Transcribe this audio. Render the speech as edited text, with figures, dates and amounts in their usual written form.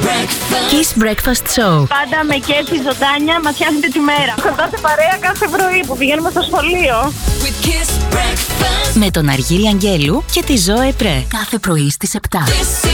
Kiss Breakfast Show. Πάντα με κέφι, ζωντάνια, μας φτιάχνετε τη μέρα. Κοντάτε παρέα κάθε πρωί που πηγαίνουμε στο σχολείο. Με τον Αργύρι Αγγέλου και τη Ζωέ Πρέ. Κάθε πρωί στις 7.